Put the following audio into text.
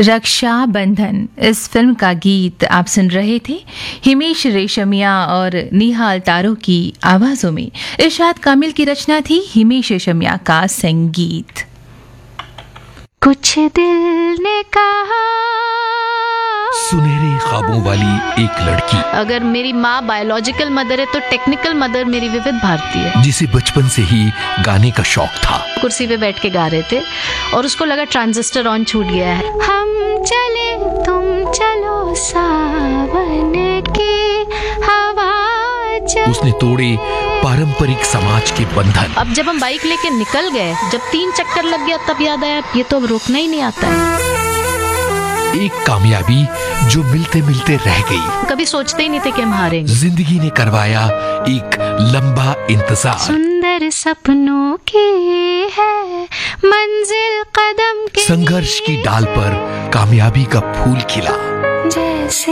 रक्षाबंधन इस फिल्म का गीत आप सुन रहे थे हिमेश रेशमिया और निहाल तारो की आवाजों में। इरशाद कामिल की रचना थी, हिमेश रेशमिया का संगीत। कुछ दिल ने कहा, सुनहरे ख्वाबों वाली एक लड़की। अगर मेरी माँ बायोलॉजिकल मदर है तो टेक्निकल मदर मेरी विविध भारती है, जिसे बचपन से ही गाने का शौक था। कुर्सी पे बैठ के गा रहे थे और उसको लगा ट्रांजिस्टर ऑन छूट गया है। हम चले तुम चलो सावन की हवा चले। उसने तोड़े पारंपरिक समाज के बंधन। अब जब हम बाइक लेके निकल गए, जब 3 चक्कर लग गया तब याद आया ये तो अब रोकना ही नहीं आता है। एक कामयाबी जो मिलते मिलते रह गई। कभी सोचते ही नहीं थे कि हम हारेंगे। जिंदगी ने करवाया एक लंबा इंतजार। सुंदर सपनों की है मंजिल कदम के। संघर्ष की डाल पर कामयाबी का फूल खिला। जैसे